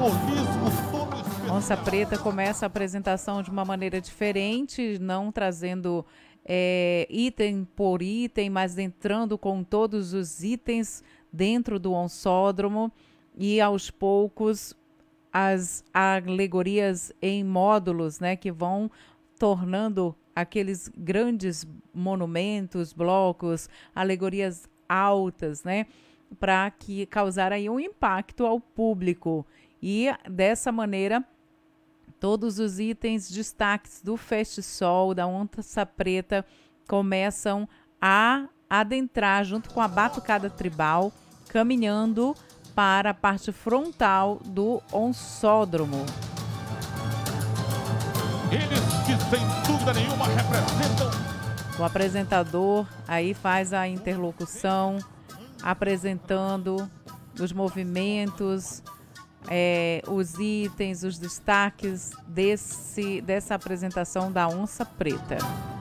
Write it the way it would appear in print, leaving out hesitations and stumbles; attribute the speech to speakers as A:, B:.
A: simbolismo todo especial.
B: Onça Preta começa a apresentação de uma maneira diferente, não trazendo item por item, mas entrando com todos os itens dentro do onçódromo e aos poucos as alegorias em módulos, né, que vão tornando aqueles grandes monumentos, blocos, alegorias altas, né, para que causar aí um impacto ao público. E dessa maneira, todos os itens, destaques do Festisol, da Onça Preta, começam a adentrar junto com a batucada tribal, caminhando para a parte frontal do onçódromo.
A: Eles que sem dúvida nenhuma representam.
B: O apresentador aí faz a interlocução, apresentando os movimentos, os itens, os destaques dessa apresentação da Onça Preta.